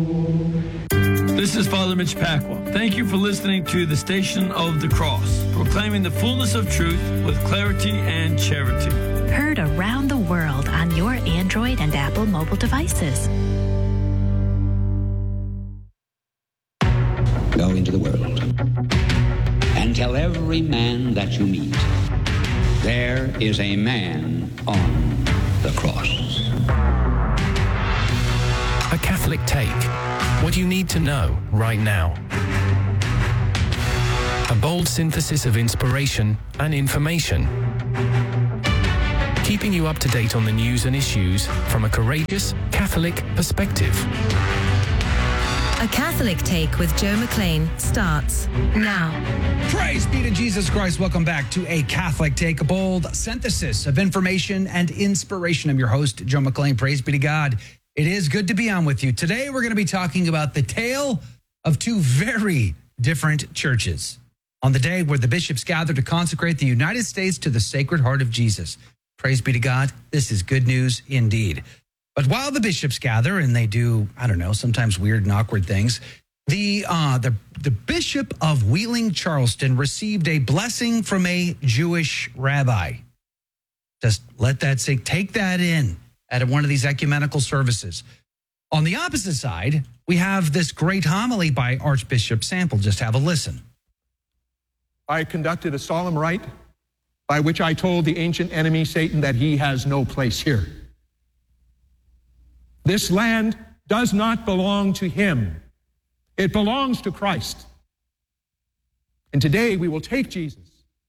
This is Father Mitch Pacwa. Thank you for listening to the Station of the Cross, proclaiming the fullness of truth with clarity and charity. Heard around the world on your Android and Apple mobile devices. Go into the world and tell every man that you meet, there is a man on the cross. A Catholic Take. What you need to know right now. A bold synthesis of inspiration and information. Keeping you up to date on the news and issues from a courageous Catholic perspective. A Catholic Take with Joe McLean starts now. Praise be to Jesus Christ. Welcome back to A Catholic Take, a bold synthesis of information and inspiration. I'm your host, Joe McLean. Praise be to God. It is good to be on with you. Today, we're going to be talking about the tale of two very different churches on the day where the bishops gathered to consecrate the United States to the Sacred Heart of Jesus. Praise be to God. This is good news indeed. But while the bishops gather and they do, I don't know, sometimes weird and awkward things, the Bishop of Wheeling, Charleston received a blessing from a Jewish rabbi. Just let that sink. Take that in at one of these ecumenical services. On the opposite side, we have this great homily by Archbishop Sample. Just have a listen. I conducted a solemn rite by which I told the ancient enemy, Satan, that he has no place here. This land does not belong to him. It belongs to Christ. And today we will take Jesus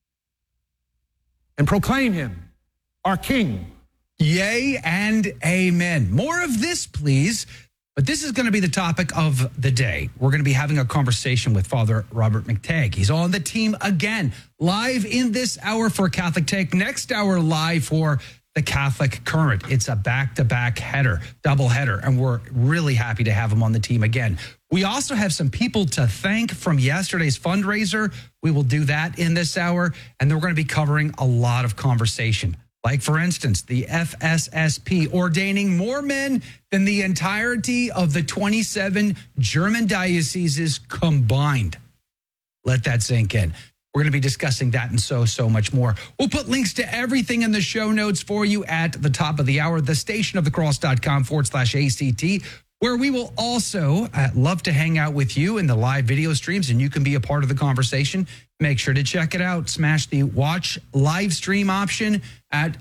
and proclaim him our King. Yea and amen. More of this, please. But this is going to be the topic of the day. We're going to be having a conversation with Father Robert McTagg. He's on the team again, live in this hour for Catholic Take. Next hour, live for the Catholic Current. It's a back-to-back double header, and we're really happy to have him on the team again. We also have some people to thank from yesterday's fundraiser. We will do that in this hour, and then we're going to be covering a lot of conversation. Like, for instance, the FSSP ordaining more men than the entirety of the 27 German dioceses combined. Let that sink in. We're going to be discussing that and so much more. We'll put links to everything in the show notes for you at the top of the hour, thestationofthecross.com/ACT, where we will also love to hang out with you in the live video streams, and you can be a part of the conversation. Make sure to check it out. Smash the watch live stream option at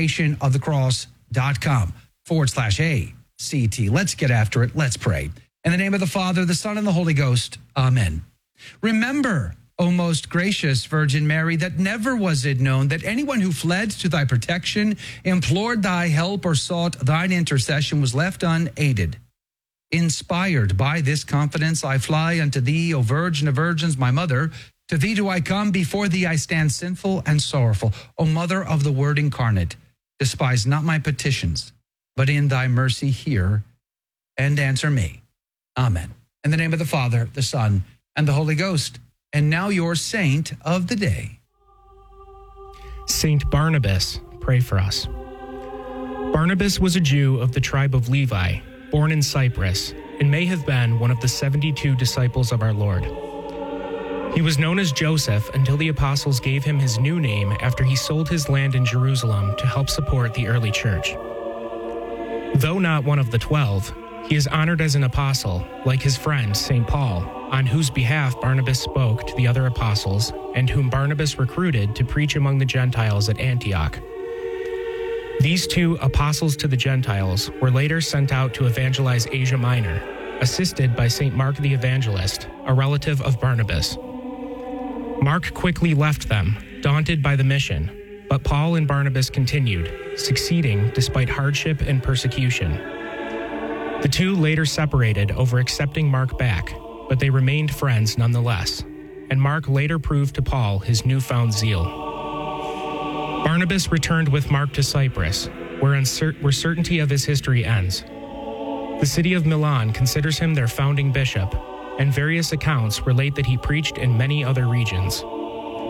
thestationofthecross.com/ACT. Let's get after it. Let's pray. In the name of the Father, the Son, and the Holy Ghost. Amen. Remember, O most gracious Virgin Mary, that never was it known that anyone who fled to thy protection, implored thy help, or sought thine intercession was left unaided. Inspired by this confidence, I fly unto thee, O Virgin of Virgins, my mother. To thee do I come, before thee I stand sinful and sorrowful. O Mother of the Word incarnate, despise not my petitions, but in thy mercy hear and answer me. Amen. In the name of the Father, the Son, and the Holy Ghost. And now your saint of the day. Saint Barnabas, pray for us. Barnabas was a Jew of the tribe of Levi, born in Cyprus, and may have been one of the 72 disciples of our Lord. He was known as Joseph until the apostles gave him his new name after he sold his land in Jerusalem to help support the early church. Though not one of the 12, he is honored as an apostle, like his friend St. Paul, on whose behalf Barnabas spoke to the other apostles and whom Barnabas recruited to preach among the Gentiles at Antioch. These two apostles to the Gentiles were later sent out to evangelize Asia Minor, assisted by St. Mark the Evangelist, a relative of Barnabas. Mark quickly left them, daunted by the mission, but Paul and Barnabas continued, succeeding despite hardship and persecution. The two later separated over accepting Mark back, but they remained friends nonetheless, and Mark later proved to Paul his newfound zeal. Barnabas returned with Mark to Cyprus, where certainty of his history ends. The city of Milan considers him their founding bishop, and various accounts relate that he preached in many other regions.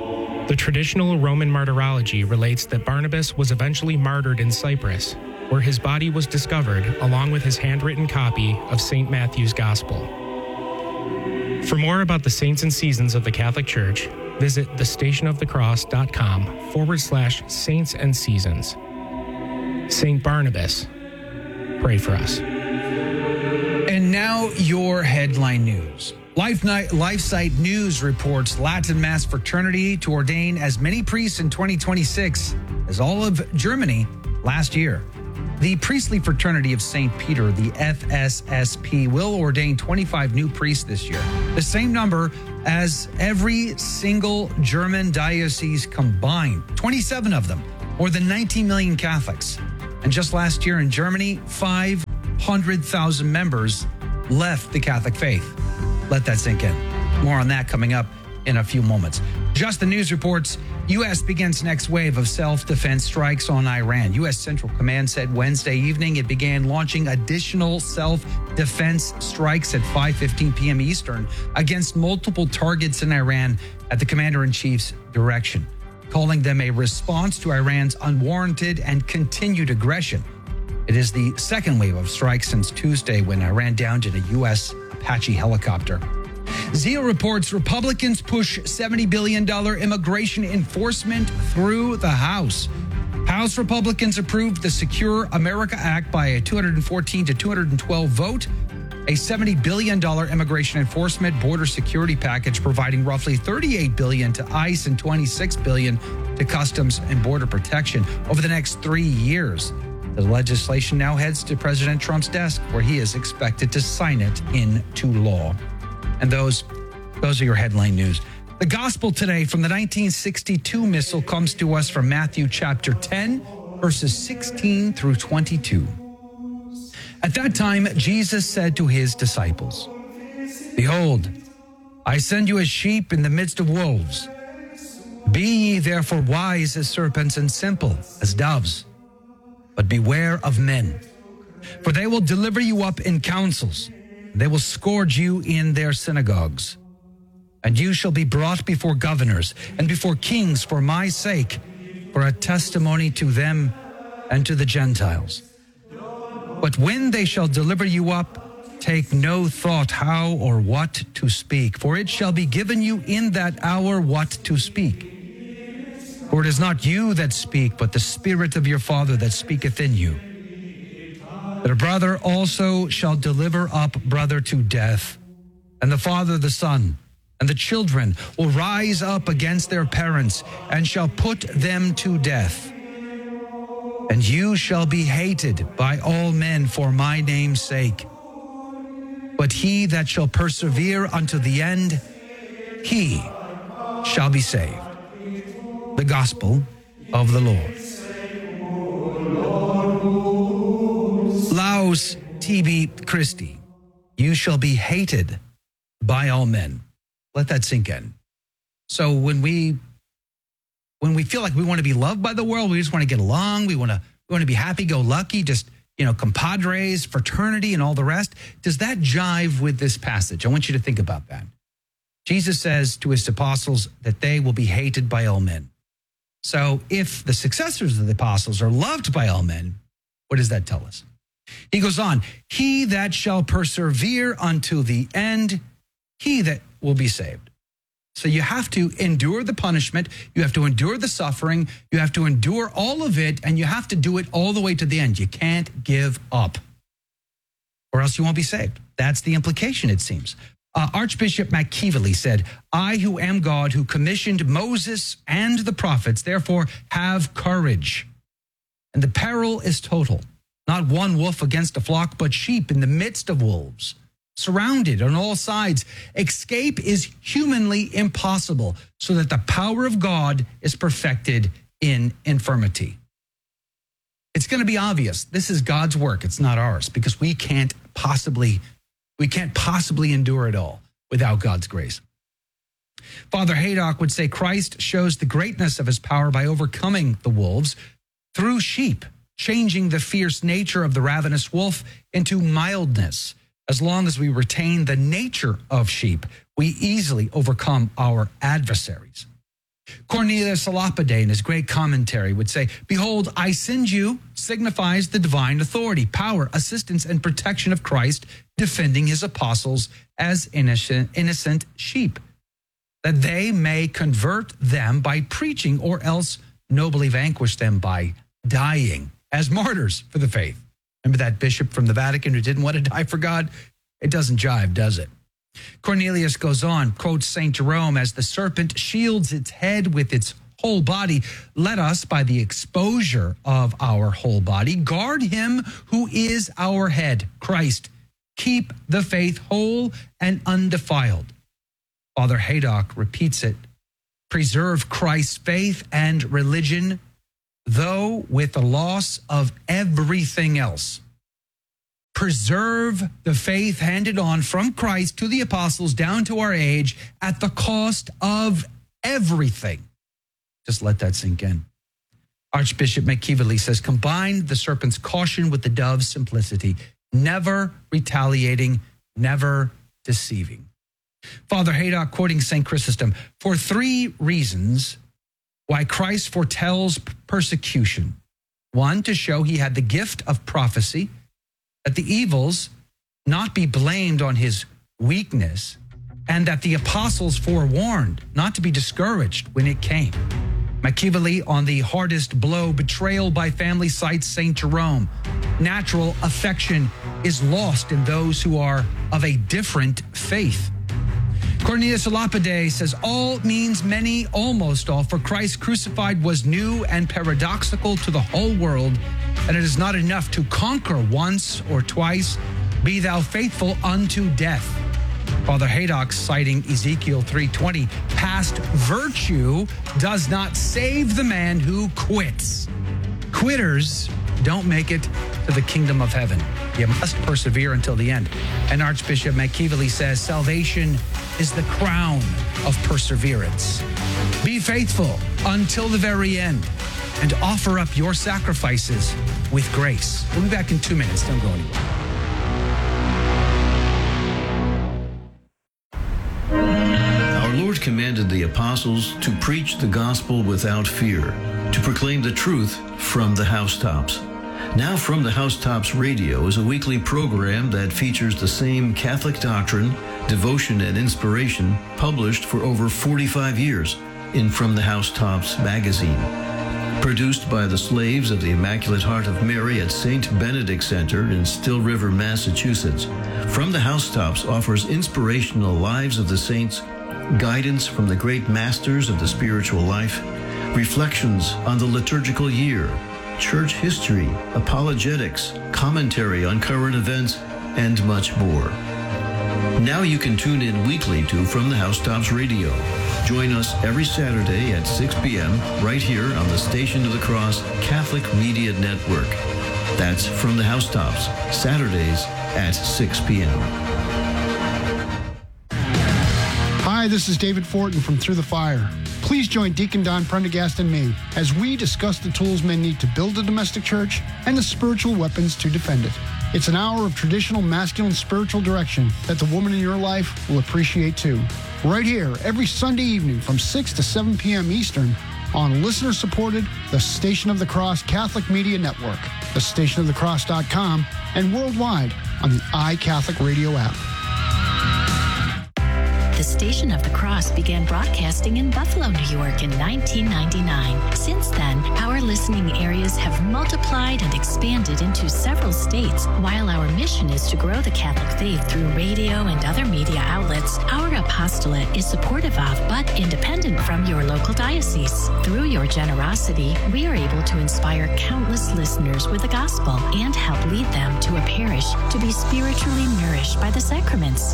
The traditional Roman martyrology relates that Barnabas was eventually martyred in Cyprus, where his body was discovered along with his handwritten copy of St. Matthew's Gospel. For more about the saints and seasons of the Catholic Church, visit thestationofthecross.com/saints and seasons. St. Barnabas, pray for us. And now your headline news. LifeSite News reports Latin Mass Fraternity to ordain as many priests in 2026 as all of Germany last year. The Priestly Fraternity of St. Peter, the FSSP, will ordain 25 new priests this year, the same number as every single German diocese combined, 27 of them, more than 19 million Catholics. And just last year in Germany, 500,000 members left the Catholic faith. Let that sink in. More on that coming up in a few moments. Just the News reports, U.S. begins next wave of self-defense strikes on Iran. U.S. Central Command said Wednesday evening it began launching additional self-defense strikes at 5:15 p.m. Eastern against multiple targets in Iran at the commander-in-chief's direction, calling them a response to Iran's unwarranted and continued aggression. It is the second wave of strikes since Tuesday when Iran downed a U.S. Apache helicopter. Zio reports Republicans push $70 billion immigration enforcement through the House. House Republicans approved the Secure America Act by a 214 to 212 vote, a $70 billion immigration enforcement border security package providing roughly $38 billion to ICE and $26 billion to Customs and Border Protection over the next 3 years. The legislation now heads to President Trump's desk, where he is expected to sign it into law. And those are your headline news. The gospel today from the 1962 missal comes to us from Matthew chapter 10, verses 16 through 22. At that time, Jesus said to his disciples, "Behold, I send you as sheep in the midst of wolves. Be ye therefore wise as serpents and simple as doves. But beware of men, for they will deliver you up in councils. They will scourge you in their synagogues. And you shall be brought before governors and before kings for my sake, for a testimony to them and to the Gentiles. But when they shall deliver you up, take no thought how or what to speak, for it shall be given you in that hour what to speak. For it is not you that speak, but the Spirit of your Father that speaketh in you. That a brother also shall deliver up brother to death, and the father the son, and the children will rise up against their parents, and shall put them to death. And you shall be hated by all men for my name's sake. But he that shall persevere unto the end, he shall be saved." The Gospel of the Lord. Laus tibi Christi, you shall be hated by all men. Let that sink in. So when we feel like we want to be loved by the world, we just want to get along, we want to be happy-go-lucky, just, compadres, fraternity, and all the rest, does that jive with this passage? I want you to think about that. Jesus says to his apostles that they will be hated by all men. So if the successors of the apostles are loved by all men, what does that tell us? He goes on, he that shall persevere unto the end, he that will be saved. So you have to endure the punishment, you have to endure the suffering, you have to endure all of it, and you have to do it all the way to the end. You can't give up, or else you won't be saved. That's the implication, it seems. Archbishop McKeeveley said, "I who am God, who commissioned Moses and the prophets, therefore have courage. And the peril is total. Not one wolf against a flock, but sheep in the midst of wolves. Surrounded on all sides. Escape is humanly impossible, so that the power of God is perfected in infirmity." It's going to be obvious. This is God's work. It's not ours, because we can't possibly endure it all without God's grace. Father Haydock would say Christ shows the greatness of his power by overcoming the wolves through sheep, changing the fierce nature of the ravenous wolf into mildness. As long as we retain the nature of sheep, we easily overcome our adversaries. Cornelius a Lapide, in his great commentary, would say, "Behold, I send you," signifies the divine authority, power, assistance, and protection of Christ, defending his apostles as innocent sheep, that they may convert them by preaching, or else nobly vanquish them by dying as martyrs for the faith. Remember that bishop from the Vatican who didn't want to die for God? It doesn't jive, does it? Cornelius goes on, quotes St. Jerome, "As the serpent shields its head with its whole body, let us, by the exposure of our whole body, guard him who is our head, Christ. Keep the faith whole and undefiled." Father Haydock repeats it. "Preserve Christ's faith and religion, though with the loss of everything else. Preserve the faith handed on from Christ to the apostles down to our age at the cost of everything." Just let that sink in. Archbishop McKeeverly says, "Combine the serpent's caution with the dove's simplicity, never retaliating, never deceiving." Father Haydock, quoting St. Chrysostom, "For 3 reasons why Christ foretells persecution. 1, to show he had the gift of prophecy, that the evils not be blamed on his weakness, and that the apostles forewarned not to be discouraged when it came." McKeeverly, on the hardest blow, betrayal by family, cites St. Jerome. "Natural affection is lost in those who are of a different faith." Cornelius a Lapide says, "All means many, almost all, for Christ crucified was new and paradoxical to the whole world, and it is not enough to conquer once or twice. Be thou faithful unto death." Father Haydock, citing Ezekiel 3:20, "Past virtue does not save the man who quits. Quitters don't make it to the kingdom of heaven. You must persevere until the end." And Archbishop McKeeverly says, "Salvation is the crown of perseverance. Be faithful until the very end and offer up your sacrifices with grace." We'll be back in 2 minutes. Don't go anywhere. Our Lord commanded the apostles to preach the gospel without fear, to proclaim the truth from the housetops. Now From the Housetops Radio is a weekly program that features the same Catholic doctrine, devotion, and inspiration published for over 45 years in From the Housetops magazine. Produced by the slaves of the Immaculate Heart of Mary at St. Benedict Center in Still River, Massachusetts, From the Housetops offers inspirational lives of the saints, guidance from the great masters of the spiritual life, reflections on the liturgical year, church history, apologetics, commentary on current events, and much more. Now you can tune in weekly to From the Housetops Radio. Join us every Saturday at 6 p.m. right here on the Station of the Cross Catholic Media Network. That's From the Housetops, Saturdays at 6 p.m. Hi, this is David Fortin from Through the Fire. Please join Deacon Don Prendergast and me as we discuss the tools men need to build a domestic church and the spiritual weapons to defend it. It's an hour of traditional masculine spiritual direction that the woman in your life will appreciate too. Right here, every Sunday evening from 6 to 7 p.m. Eastern on listener-supported The Station of the Cross Catholic Media Network, thestationofthecross.com, and worldwide on the iCatholic Radio app. The Station of the Cross began broadcasting in Buffalo, New York in 1999. Since then, our listening areas have multiplied and expanded into several states. While our mission is to grow the Catholic faith through radio and other media outlets, our apostolate is supportive of but independent from your local diocese. Through your generosity, we are able to inspire countless listeners with the gospel and help lead them to a parish to be spiritually nourished by the sacraments.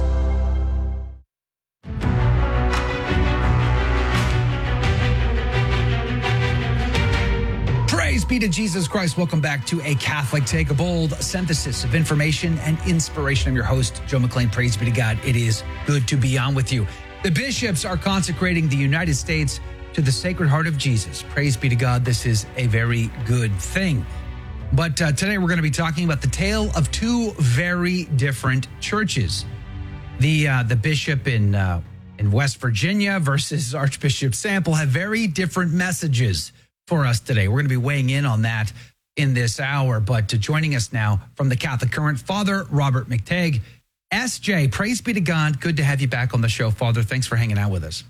Praise be to Jesus Christ. Welcome back to A Catholic Take, a bold synthesis of information and inspiration. I'm your host, Joe McLean. Praise be to God. It is good to be on with you. The bishops are consecrating the United States to the Sacred Heart of Jesus. Praise be to God. This is a very good thing. But today we're going to be talking about the tale of 2 very different churches. The bishop in in West Virginia versus Archbishop Sample have very different messages for us today. We're going to be weighing in on that in this hour. But joining us now from the Catholic Current, Father Robert McTagg. SJ, praise be to God. Good to have you back on the show, Father. Thanks for hanging out with us.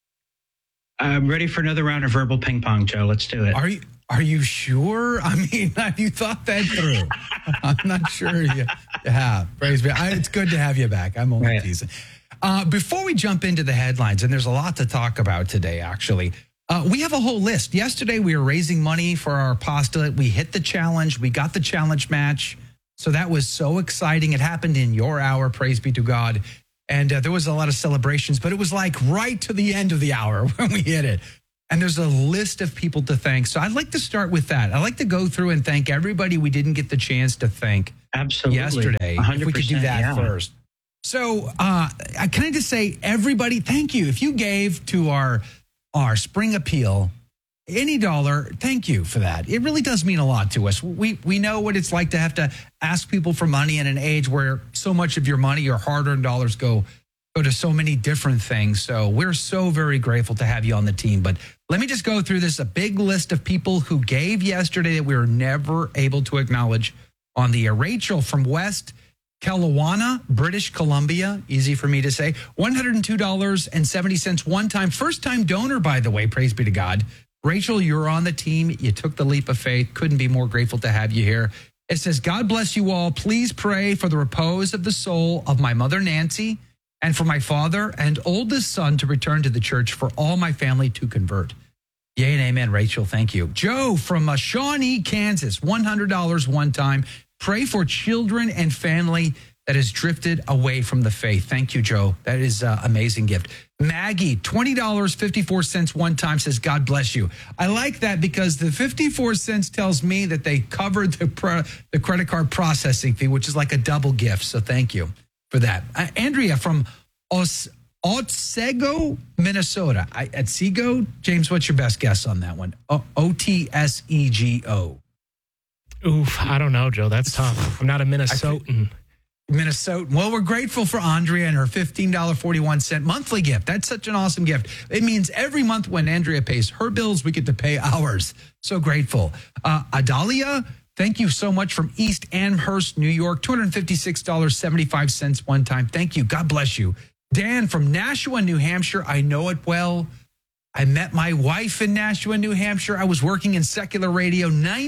I'm ready for another round of verbal ping pong, Joe. Let's do it. Are you sure? I mean, have you thought that through? I'm not sure you have. Praise be. It's good to have you back. I'm only teasing. Before we jump into the headlines, and there's a lot to talk about today, actually, we have a whole list. Yesterday, we were raising money for our apostolate. We hit the challenge. We got the challenge match. So that was so exciting. It happened in your hour, praise be to God. And there was a lot of celebrations, but it was like right to the end of the hour when we hit it. And there's a list of people to thank. So I'd like to start with that. I'd like to go through and thank everybody we didn't get the chance to thank yesterday. 100%, if we could do that first. So can I just say, everybody, thank you. If you gave to our spring appeal, any dollar, thank you for that. It really does mean a lot to us. We know what it's like to have to ask people for money in an age where so much of your money, your hard-earned dollars go to so many different things. So we're so very grateful to have you on the team. But let me just go through this, a big list of people who gave yesterday that we were never able to acknowledge on the air. Rachel from West Kelowna, British Columbia, easy for me to say, $102.70 one-time, first-time donor, by the way, praise be to God. Rachel, you're on the team. You took the leap of faith. Couldn't be more grateful to have you here. It says, God bless you all. Please pray for the repose of the soul of my mother, Nancy, and for my father and oldest son to return to the church, for all my family to convert. Yay and amen, Rachel. Thank you. Joe from Shawnee, Kansas, $100 one time. Pray for children and family that has drifted away from the faith. Thank you, Joe. That is an amazing gift. Maggie, $20.54 one time, says, God bless you. I like that because the 54 cents tells me that they covered the credit card processing fee, which is like a double gift. So thank you for that. Andrea from Otsego, Minnesota. Otsego? James, what's your best guess on that one? Otsego. Oof, I don't know, Joe. That's tough. I'm not a Minnesotan. Minnesota. Well, we're grateful for Andrea and her $15.41 monthly gift. That's such an awesome gift. It means every month when Andrea pays her bills, we get to pay ours. So grateful. Adalia, thank you so much from East Amherst, New York, $256.75 one time. Thank you. God bless you. Dan from Nashua, New Hampshire. I know it well. I met my wife in Nashua, New Hampshire. I was working in secular radio,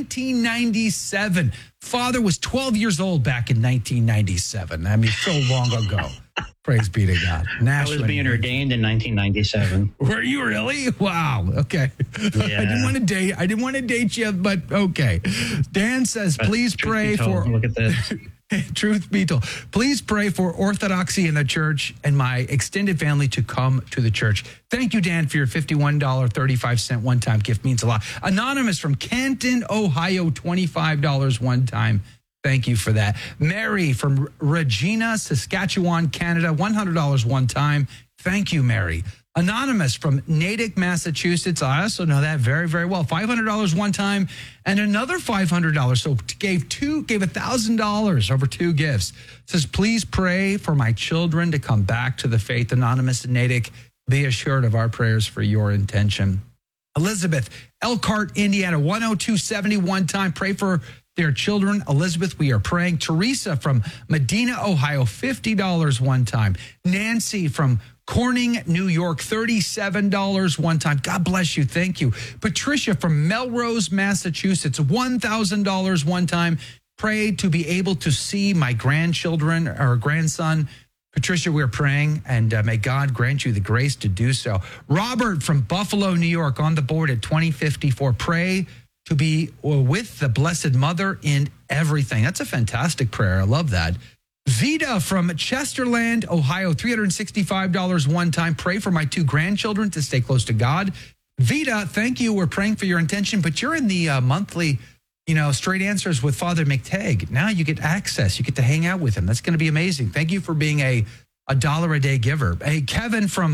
1997. Father was 12 years old back in 1997. I mean, so long ago. Praise be to God. Nashua, I was being ordained in 1997. Were you really? Wow. Okay. Yeah. I didn't want to date you, but okay. Dan says, please pray for. Look at this. Truth be told, please pray for orthodoxy in the church and my extended family to come to the church. Thank you, Dan, for your $51.35 one-time gift. Means a lot. Anonymous from Canton, Ohio, $25 one time. Thank you for that. Mary from Regina, Saskatchewan, Canada, $100 one time. Thank you, Mary. Anonymous from Natick, Massachusetts. I also know that very, very well. $500 one time and another $500. So gave $1,000 over two gifts. Says, please pray for my children to come back to the faith. Anonymous in Natick, be assured of our prayers for your intention. Elizabeth, Elkhart, Indiana, $102.70 one time. Pray for their children. Elizabeth, we are praying. Teresa from Medina, Ohio, $50 one time. Nancy from Corning, New York, $37 one time. God bless you. Thank you. Patricia from Melrose, Massachusetts, $1,000 one time. Pray to be able to see my grandchildren or grandson. Patricia, we're praying, and may God grant you the grace to do so. Robert from Buffalo, New York, on the board at 2054. Pray to be with the Blessed Mother in everything. That's a fantastic prayer. I love that. Vita from Chesterland, Ohio, $365 one time. Pray for my two grandchildren to stay close to God. Vita, thank you. We're praying for your intention, but you're in the monthly, straight answers with Father McTagg. Now you get access. You get to hang out with him. That's going to be amazing. Thank you for being a $1 a day giver. Hey, Kevin from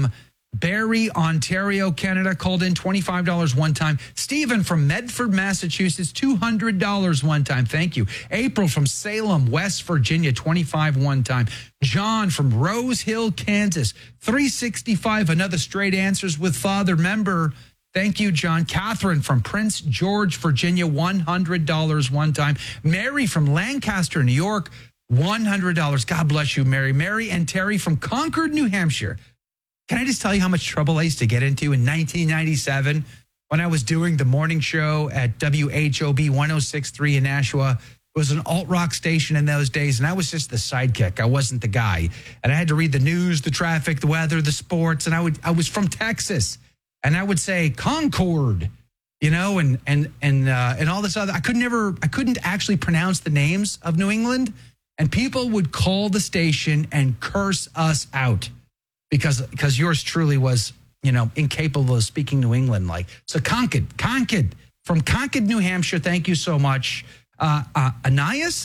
Barrie, Ontario, Canada, called in $25 one time. Stephen from Medford, Massachusetts, $200 one time. Thank you. April from Salem, West Virginia, $25 one time. John from Rose Hill, Kansas, $365. Another straight answers with Father member. Thank you, John. Catherine from Prince George, Virginia, $100 one time. Mary from Lancaster, New York, $100. God bless you, Mary. Mary and Terry from Concord, New Hampshire. Can I just tell you how much trouble I used to get into in 1997 when I was doing the morning show at WHOB 106.3 in Nashua? It was an alt-rock station in those days, and I was just the sidekick. I wasn't the guy. And I had to read the news, the traffic, the weather, the sports, and I was from Texas. And I would say Concord, you know, and all this other. I couldn't actually pronounce the names of New England, and people would call the station and curse us out. Because yours truly was, you know, incapable of speaking New England like. So Concord from Concord, New Hampshire. Thank you so much. Anais,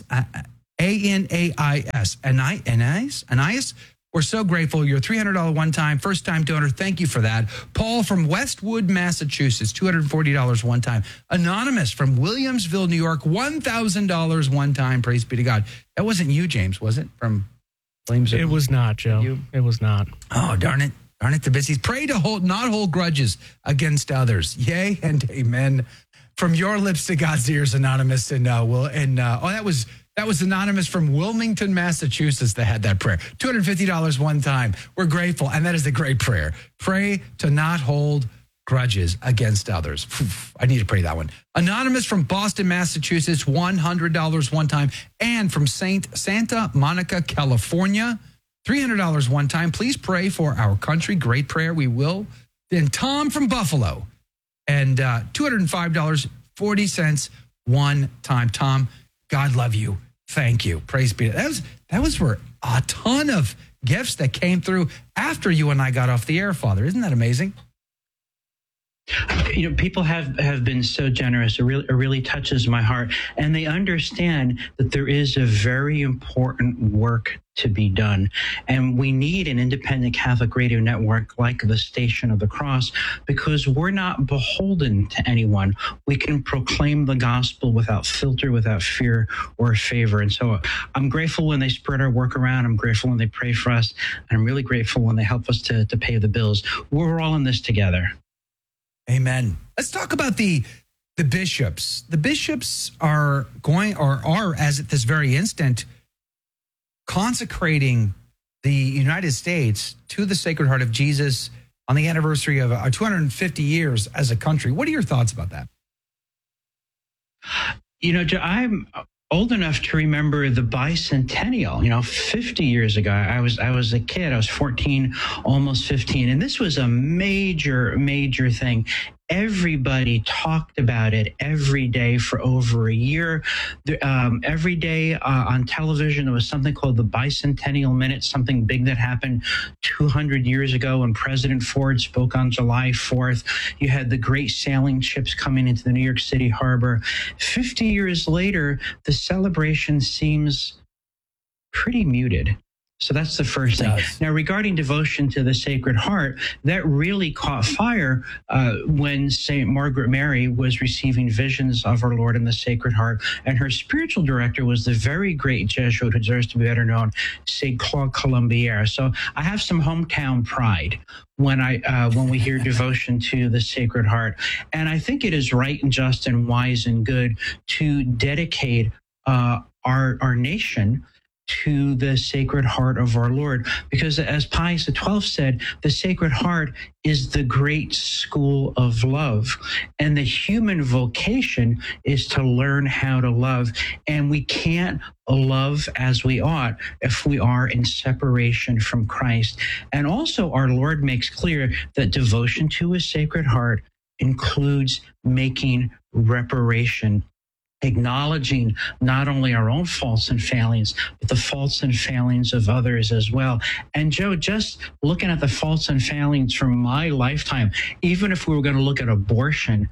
A-N-A-I-S. Anais. We're so grateful. You're a $300 one-time, first-time donor. Thank you for that. Paul from Westwood, Massachusetts, $240 one time. Anonymous from Williamsville, New York, $1,000 one time. Praise be to God. That wasn't you, James, was it? From Williamsville? It was not, Joe. It was not. Oh, darn it. Darn it, the busies. Pray to not hold grudges against others. Yay and amen. From your lips to God's ears, Anonymous. That was Anonymous from Wilmington, Massachusetts that had that prayer. $250 one time. We're grateful. And that is a great prayer. Pray to not hold grudges against others. I need to pray that one. Anonymous from Boston, Massachusetts, $100 one time. And from Santa Monica, California, $300 one time. Please pray for our country. Great prayer. We will. Then Tom from Buffalo, and $205.40 one time. Tom, God love you. Thank you. Praise be. That was for a ton of gifts that came through after you and I got off the air, Father. Isn't that amazing? You know, people have been so generous. It really touches my heart. And they understand that there is a very important work to be done. And we need an independent Catholic radio network like the Station of the Cross, because we're not beholden to anyone. We can proclaim the gospel without filter, without fear or favor. And so I'm grateful when they spread our work around. I'm grateful when they pray for us. And I'm really grateful when they help us to pay the bills. We're all in this together. Amen. Let's talk about the bishops. The bishops are as at this very instant, consecrating the United States to the Sacred Heart of Jesus on the anniversary of our 250 years as a country. What are your thoughts about that? You know, I'm old enough to remember the bicentennial. You know, 50 years ago, I was a kid. I was 14, almost 15. And this was a major thing. Everybody talked about it every day for over a year. Every day on television, there was something called the Bicentennial Minute, something big that happened 200 years ago when President Ford spoke on July 4th. You had the great sailing ships coming into the New York City harbor. 50 years later, the celebration seems pretty muted. So that's the first thing. Now, regarding devotion to the Sacred Heart, that really caught fire when St. Margaret Mary was receiving visions of our Lord in the Sacred Heart. And her spiritual director was the very great Jesuit who deserves to be better known, St. Claude Colombière. So I have some hometown pride when we hear devotion to the Sacred Heart. And I think it is right and just and wise and good to dedicate our nation to the Sacred Heart of our Lord. Because as Pius XII said, the Sacred Heart is the great school of love. And the human vocation is to learn how to love. And we can't love as we ought if we are in separation from Christ. And also our Lord makes clear that devotion to his Sacred Heart includes making reparation, acknowledging not only our own faults and failings, but the faults and failings of others as well. And Joe, just looking at the faults and failings from my lifetime, even if we were going to look at abortion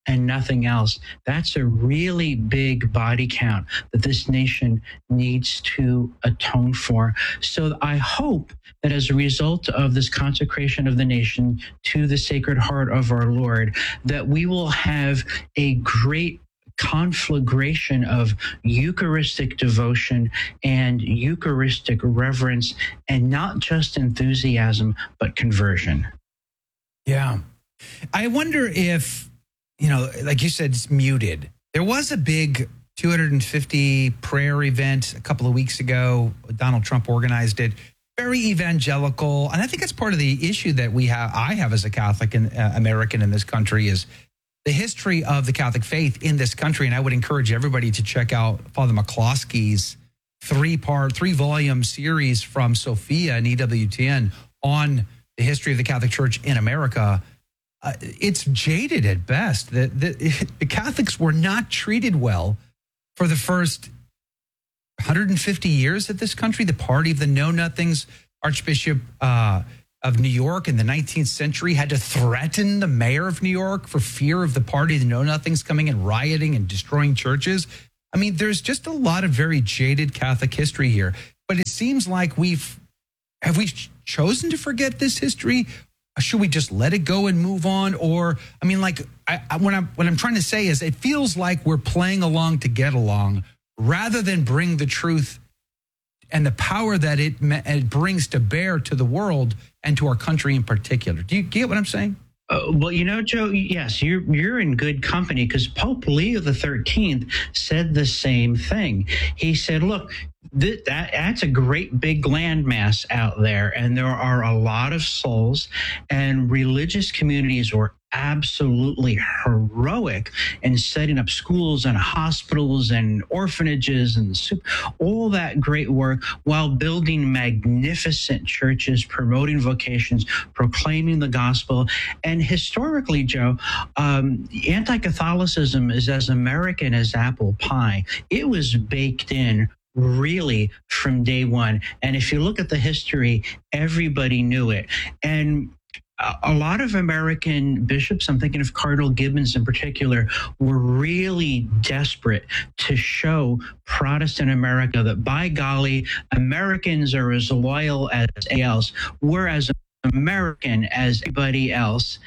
and nothing else. That's a really big body count that this nation needs to atone for. So I hope that as a result of this consecration of the nation to the Sacred Heart of our Lord, that we will have a great conflagration of Eucharistic devotion and Eucharistic reverence, and not just enthusiasm, but conversion. Yeah. I wonder if, like you said, it's muted. There was a big 250 prayer event a couple of weeks ago. Donald Trump organized it. Very evangelical. And I think that's part of the issue that I have as a Catholic and American in this country is the history of the Catholic faith in this country. And I would encourage everybody to check out Father McCloskey's 3-volume series from Sophia and EWTN on the history of the Catholic Church in America. It's jaded at best. The Catholics were not treated well for the first 150 years of this country. The party of the know-nothings, Archbishop of New York in the 19th century had to threaten the mayor of New York for fear of the party of the know-nothings coming and rioting and destroying churches. I mean, there's just a lot of very jaded Catholic history here. But it seems like have we chosen to forget this history? Should we just let it go and move on? Or, I mean, like, what I'm trying to say is it feels like we're playing along to get along rather than bring the truth and the power that it brings to bear to the world and to our country in particular. Do you get what I'm saying? Well, Joe, yes, you're in good company, because Pope Leo XIII said the same thing. He said, look, that's a great big landmass out there, and there are a lot of souls, and religious communities were absolutely heroic in setting up schools and hospitals and orphanages and all that great work, while building magnificent churches, promoting vocations, proclaiming the gospel. And historically, Joe, anti-Catholicism is as American as apple pie. It was baked in really from day one. And if you look at the history, everybody knew it. And a lot of American bishops, I'm thinking of Cardinal Gibbons in particular, were really desperate to show Protestant America that, by golly, Americans are as loyal as anybody else. We're as American as anybody else.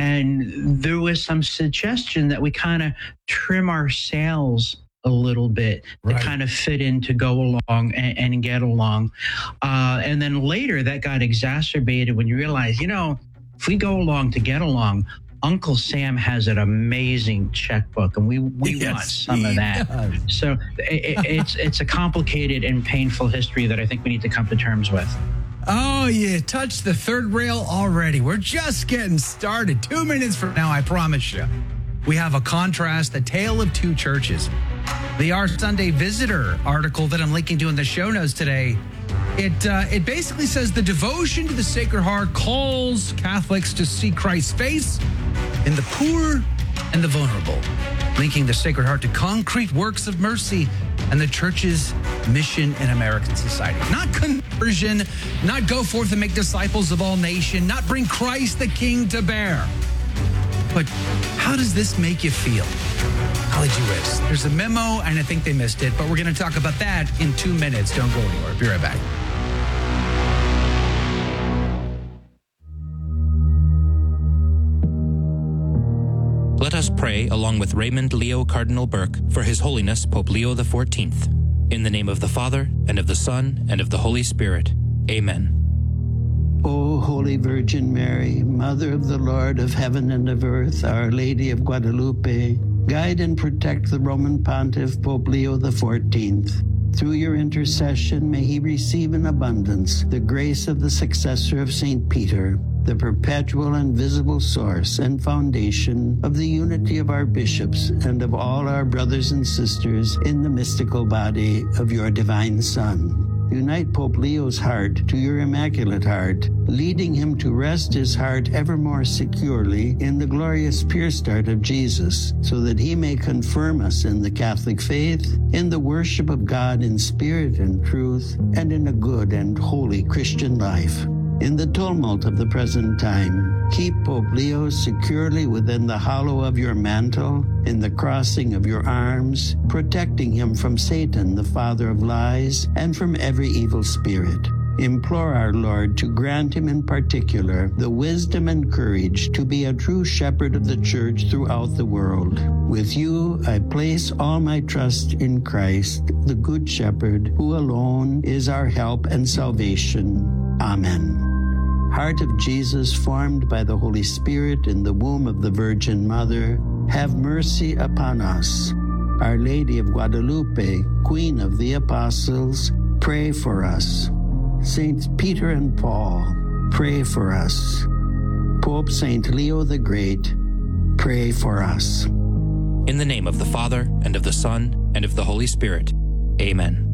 And there was some suggestion that we kind of trim our sails a little bit to kind of fit in, to go along and get along. And then later that got exacerbated when you realize, if we go along to get along, Uncle Sam has an amazing checkbook, and we want some of that. So it's a complicated and painful history that I think we need to come to terms with. Oh, you touched the third rail already. We're just getting started. 2 minutes from now, I promise you, we have a contrast, a tale of two churches. The Our Sunday Visitor article that I'm linking to in the show notes today, it basically says the devotion to the Sacred Heart calls Catholics to see Christ's face in the poor and the vulnerable, linking the Sacred Heart to concrete works of mercy and the Church's mission in American society. Not conversion, not go forth and make disciples of all nations, not bring Christ the King to bear. But how does this make you feel? College US. There's a memo, and I think they missed it, but we're going to talk about that in 2 minutes. Don't go anywhere. Be right back. Let us pray along with Raymond Leo Cardinal Burke for His Holiness Pope Leo XIV. In the name of the Father, and of the Son, and of the Holy Spirit. Amen. O Holy Virgin Mary, Mother of the Lord of heaven and of earth, Our Lady of Guadalupe, guide and protect the Roman Pontiff Pope Leo XIV. Through your intercession, may he receive in abundance the grace of the successor of St. Peter, the perpetual and visible source and foundation of the unity of our bishops and of all our brothers and sisters in the mystical body of your divine Son. Unite Pope Leo's heart to your Immaculate Heart, leading him to rest his heart ever more securely in the glorious pure start of Jesus, so that he may confirm us in the Catholic faith, in the worship of God in spirit and truth, and in a good and holy Christian life. In the tumult of the present time, keep Pope Leo securely within the hollow of your mantle, in the crossing of your arms, protecting him from Satan, the father of lies, and from every evil spirit. Implore our Lord to grant him in particular the wisdom and courage to be a true shepherd of the church throughout the world. With you, I place all my trust in Christ, the Good Shepherd, who alone is our help and salvation. Amen. Heart of Jesus, formed by the Holy Spirit in the womb of the Virgin Mother, have mercy upon us. Our Lady of Guadalupe, Queen of the Apostles, pray for us. Saints Peter and Paul, pray for us. Pope Saint Leo the Great, pray for us. In the name of the Father, and of the Son, and of the Holy Spirit. Amen.